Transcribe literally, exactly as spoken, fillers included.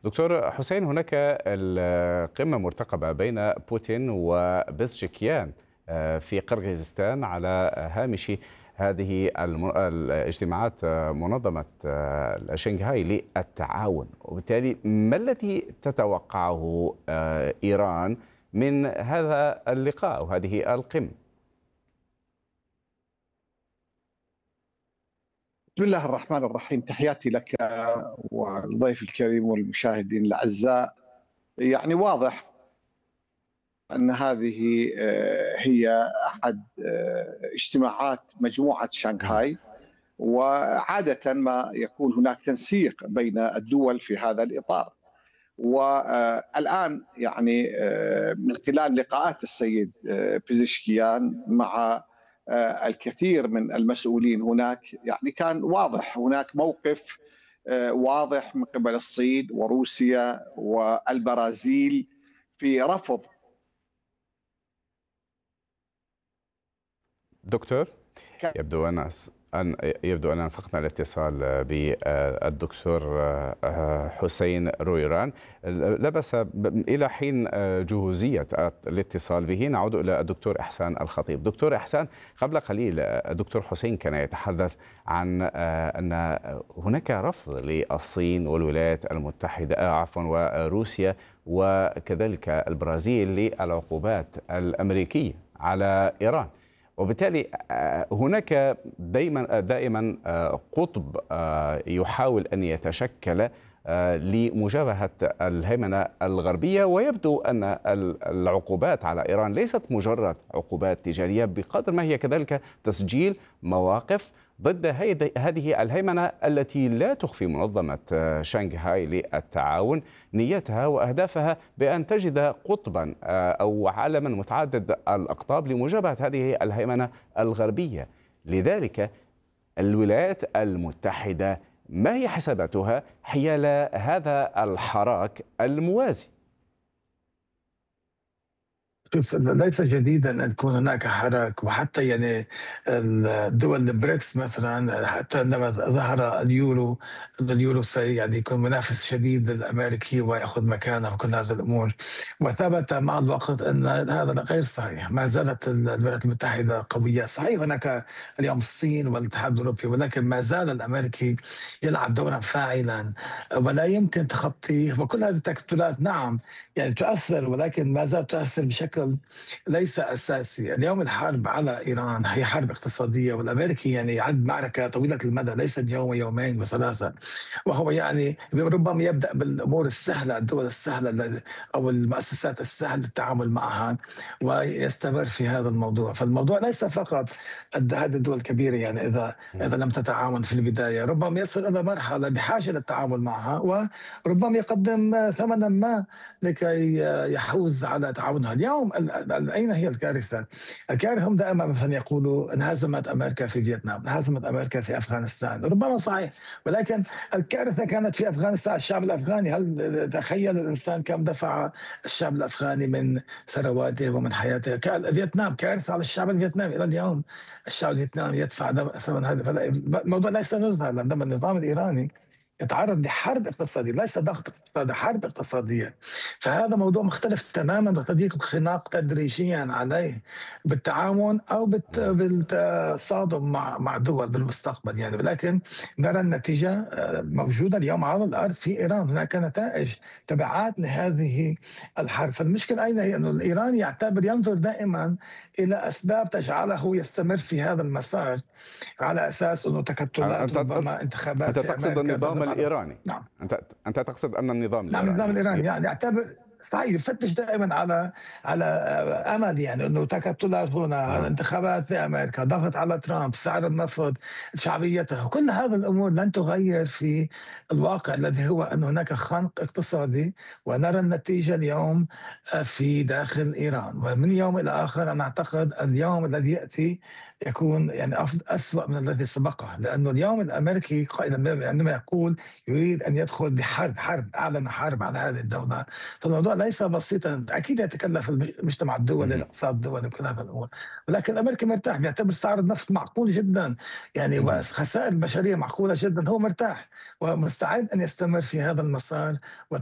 دكتور حسين، هناك القمة مرتقبة بين بوتين وبزشكيان في قرغيزستان على هامش هذه الاجتماعات منظمة شنغهاي للتعاون، وبالتالي ما الذي تتوقعه إيران من هذا اللقاء أو هذه القمة؟ بسم الله الرحمن الرحيم. تحياتي لك والضيف الكريم والمشاهدين الأعزاء. يعني واضح أن هذه هي أحد اجتماعات مجموعة شنغهاي، وعادة ما يكون هناك تنسيق بين الدول في هذا الإطار. والآن يعني من خلال لقاءات السيد بيزشكيان مع الكثير من المسؤولين هناك، يعني كان واضح هناك موقف واضح من قبل الصين وروسيا والبرازيل في رفض. دكتور، يبدو أن أن يبدو أننا فقدنا الاتصال بالدكتور حسين رويران. لا بأس، إلى حين جهوزية الاتصال به نعود إلى الدكتور إحسان الخطيب. دكتور إحسان، قبل قليل الدكتور حسين كان يتحدث عن أن هناك رفض للصين والولايات المتحدة عفوا وروسيا وكذلك البرازيل للعقوبات الأمريكية على إيران، وبالتالي هناك دائما دائما قطب يحاول أن يتشكل لمجابهة الهيمنة الغربية، ويبدو أن العقوبات على إيران ليست مجرد عقوبات تجارية بقدر ما هي كذلك تسجيل مواقف ضد هذه الهيمنة التي لا تخفي منظمة شنغهاي للتعاون نيتها وأهدافها بأن تجد قطبا أو عالما متعدد الأقطاب لمجابهة هذه الهيمنة الغربية. لذلك الولايات المتحدة ما هي حساباتها حيال هذا الحراك الموازي؟ ليس جديدا ان تكون هناك حراك، وحتى يعني الدول البريكس مثلا، حتى عندما ظهر اليورو ان اليورو سي يعني يكون منافس شديد للامريكي وياخذ مكانه وكل هذه الامور، وثبت مع الوقت ان هذا غير صحيح. ما زالت الولايات المتحده قويه، صحيح هناك اليوم الصين والاتحاد الاوروبي، ولكن ما زال الامريكي يلعب دورا فاعلا ولا يمكن تخطيه. وكل هذه التكتلات نعم يعني تؤثر، ولكن ما زالت تؤثر بشكل ليس اساسي. اليوم الحرب على ايران هي حرب اقتصاديه، والامريكي يعني يعد معركه طويله المدى، ليست يوم ويومين وثلاثه، وهو يعني ربما يبدا بالامور السهله، الدول السهله او المؤسسات السهله التعامل معها، ويستمر في هذا الموضوع. فالموضوع ليس فقط هذه الدول الكبيره، يعني اذا اذا لم تتعاون في البدايه ربما يصل الى مرحله بحاجه للتعامل معها، وربما يقدم ثمنا ما لكي يحوز على تعاونها. اليوم أين هي الكارثة؟ الكارثة هم دائما مثلا يقولوا انهزمت أمريكا في فيتنام، انهزمت أمريكا في أفغانستان، ربما صحيح، ولكن الكارثة كانت في أفغانستان، الشعب الأفغاني. هل تخيل الإنسان كم دفع الشعب الأفغاني من ثرواته ومن حياته؟ فيتنام كارثة على الشعب الفيتنامي، إلى اليوم الشعب الفيتنامي يدفع ثمن هذا. الموضوع ليس نزهة، عندما النظام الإيراني يتعرض لحرب اقتصادية، ليس ضغط اقتصادي، حرب اقتصادية، فهذا موضوع مختلف تماما، وقد الخناق تدريجيا عليه بالتعاون او بالتصادم مع مع دول بالمستقبل يعني. ولكن نرى النتيجة موجودة اليوم على الارض في ايران، هناك نتائج تبعات لهذه الحرب. فالمشكلة اين هي؟ انه الايراني يعتبر ينظر دائما الى اسباب تجعله يستمر في هذا المسار، على اساس انه تكتلات ربما انتخابات أنت تقصد النظام الإيراني. نعم. أنت أنت تقصد أن النظام نعم الإيراني. النظام الإيراني يعني يعتبر صحيح، يفتش دائما على على امل، يعني انه تكتلات هنا، آه. الانتخابات في امريكا، ضغط على ترامب، سعر النفط، شعبيته، كل هذه الامور لن تغير في الواقع الذي هو ان هناك خنق اقتصادي، ونرى النتيجه اليوم في داخل ايران. ومن يوم الى اخر انا اعتقد اليوم الذي ياتي يكون يعني أسوأ من الذي سبقه، لانه اليوم الامريكي عندما يقول يريد ان يدخل بحرب، حرب اعلن حرب على هذه الدوله، فالموضوع ليس بسيطا. اكيد يتكلف المجتمع الدولي، الاقتصاد الدولي، كل هذا الامور، ولكن الامريكي مرتاح، بيعتبر سعر النفط معقول جدا يعني، وخسائر البشريه معقوله جدا، هو مرتاح ومستعد ان يستمر في هذا المسار.